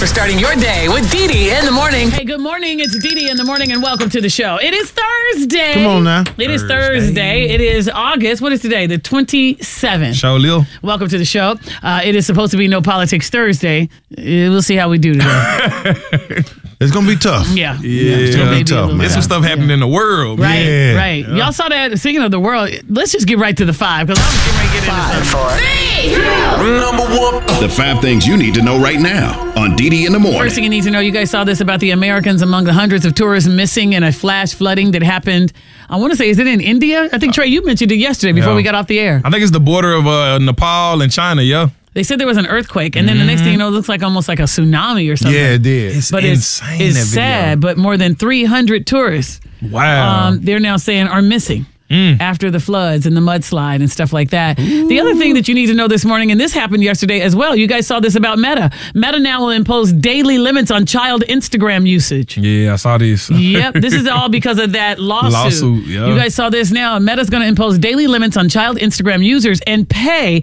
for starting your day with Dee in the morning. Hey, good morning. It's Dee in the morning, and welcome to the show. It is Thursday. Come on now. It is Thursday. It is August. What is today? The 27th. Show Lil. Welcome to the show. It is supposed to be No Politics Thursday. We'll see how we do today. It's going to be tough. Yeah. It's going to be tough, man. There's some stuff happening in the world. Right, Yeah. right. Yeah. Y'all saw that. Speaking of the world, let's just get right to the 5, because I'm getting ready to get into something. The 5 things you need to know right now on Dee in the morning. First thing you need to know, you guys saw this about the Americans among the hundreds of tourists missing in a flash flooding that happened, I want to say, is it in India? I think, Trey, you mentioned it yesterday before we got off the air. I think it's the border of Nepal and China, yeah. They said there was an earthquake, and then the next thing you know, it looks like almost like a tsunami or something. Yeah, it did. It's But insane, it's that video. sad, but more than 300 tourists, Wow. they're now saying are missing after the floods and the mudslide and stuff like that. The other thing that you need to know this morning, and this happened yesterday as well, you guys saw this about Meta. Meta now will impose daily limits on child Instagram usage. Yeah, I saw this. Yep, this is all because of that lawsuit. Yeah. You guys saw this now. Meta's going to impose daily limits on child Instagram users and pay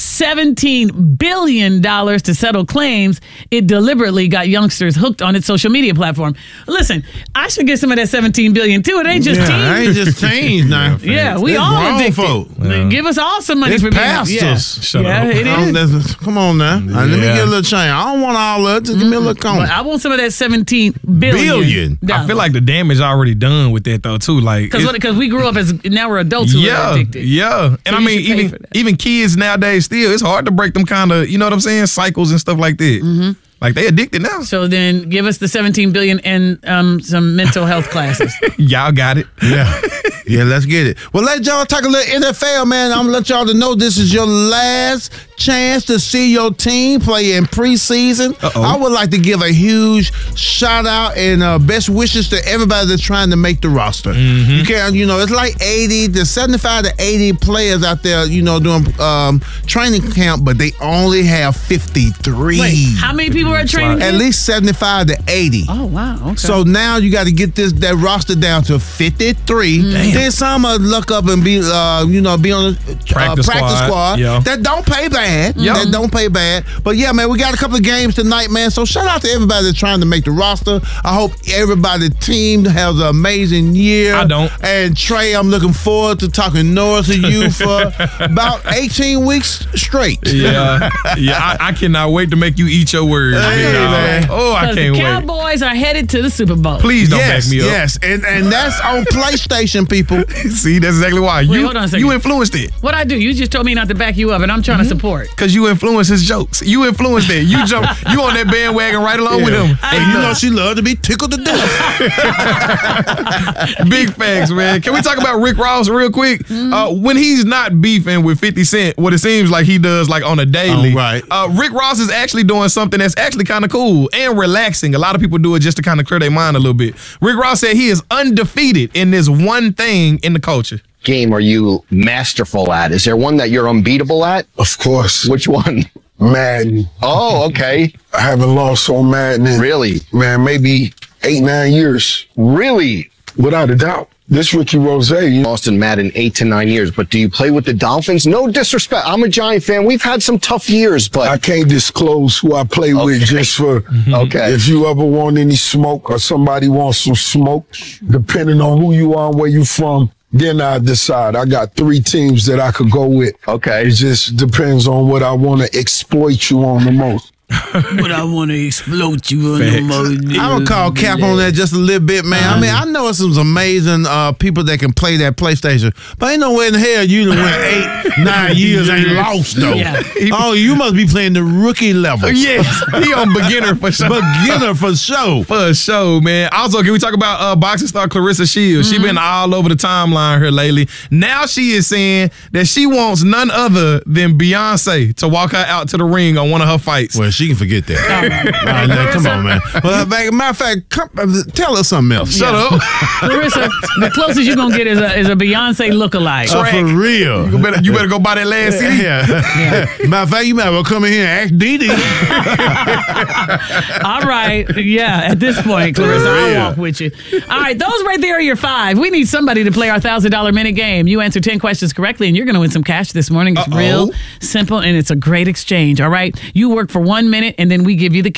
$17 billion to settle claims it deliberately got youngsters hooked on its social media platform. Listen, I should get some of that $17 billion too. It ain't just teens. I ain't just teens now. Yeah, we It's all grown addicted. folk. Give us all some money It's for being pastors. Shut yeah, up. it is. Come on now. Let me Yeah. get a little change. I don't want all of it. Just give me a little coin. But I want some of that $17 billion. I feel like the damage already done with that though too. Like because we grew up as now we're adults who are addicted. Yeah. And I you mean, should pay for that. even kids nowadays still, it's hard to break them kind of, you know what I'm saying, cycles and stuff like that. Mm-hmm. Like they addicted now. So then give us the $17 billion and some mental health classes. Y'all got it. Yeah. Yeah, let's get it. Well, let y'all talk a little NFL, man. I'm going to let y'all to know this is your last chance to see your team play in preseason. I would like to give a huge shout out and best wishes to everybody that's trying to make the roster. You can't, it's like 80 to 75 to 80 players out there, doing training camp, but they only have 53. Wait, how many people are training? At least 75 to 80. Oh, wow. Okay. So now you got to get that roster down to 53. Then some luck up and be on the practice squad. Yeah. That don't pay bad. Yeah. That don't pay bad. But yeah, man, we got a couple of games tonight, man. So shout out to everybody that's trying to make the roster. I hope everybody's team has an amazing year. I don't. And Trey, I'm looking forward to talking north to you for about 18 weeks straight. Yeah. I cannot wait to make you eat your words. Hey, man. Oh, I Because can't the wait. Cowboys are headed to the Super Bowl. Please don't back me up. Yes, and that's on PlayStation, people. See, that's exactly why. hold on a second. You influenced it. What I do? You just told me not to back you up, and I'm trying to support. Because you influenced his jokes. You influenced it. You on that bandwagon right along with him. And she loved to be tickled to death. Big facts, man. Can we talk about Rick Ross real quick? When he's not beefing with 50 Cent, what it seems like he does like on a daily. Oh, right. Rick Ross is actually doing something that's actually kind of cool and relaxing. A lot of people do it just to kind of clear their mind a little bit. Rick Ross said he is undefeated in this one thing in the culture. Game are you masterful at? Is there one that you're unbeatable at? Of course. Which one? Madden. Oh, okay. I haven't lost on Madden in, Really? man, maybe 8-9 years. Really? Without a doubt. This Ricky Rose, Lost in Madden 8 to 9 years, but do you play with the Dolphins? No disrespect. I'm a Giant fan. We've had some tough years, I but can't disclose who I play with just for, okay. if you ever want any smoke or somebody wants some smoke, depending on who you are and where you from, then I decide. I got 3 teams that I could go with. Okay. It just depends on what I want to exploit you on the most. But I want to explode you on the most. I'm going to call cap on that just a little bit, man. I mean, I know some amazing people that can play that PlayStation, but ain't no way in hell you done went 8-9 years ain't lost, though. Yeah. Oh, you must be playing the rookie level. Yes, he on beginner for sure. Beginner for sure. For sure, man. Also, can we talk about boxing star Clarissa Shields? She been all over the timeline here lately. Now she is saying that she wants none other than Beyonce to walk her out to the ring on one of her fights. Well, she can forget that. All right, now, come on, man. Well, matter of fact, tell us something else. Shut up. Clarissa, the closest you're going to get is a Beyonce lookalike. For real. You better go buy that last CD. Yeah. Matter of fact, you might as well come in here and ask Dee Dee. All right. Yeah, at this point, Clarissa, I'll walk with you. All right, those right there are your 5. We need somebody to play our $1,000 minute game. You answer 10 questions correctly, and you're going to win some cash this morning. It's real simple, and it's a great exchange, all right? You work for 1 minute, and then we give you the